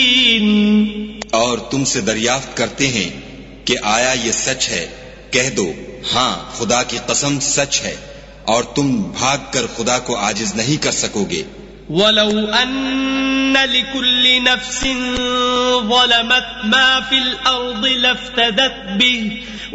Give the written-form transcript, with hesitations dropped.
और तुमसे दरियाफ्त करते हैं कि आया ये सच है, कह दो हाँ खुदा की कसम सच है, और तुम भाग कर खुदा को आजिज नहीं कर सकोगे। वलौ अन्न लिकुल्लि नफ्सिन ज़लमत मा फिल अर्ज़ि लफ्तदत बिही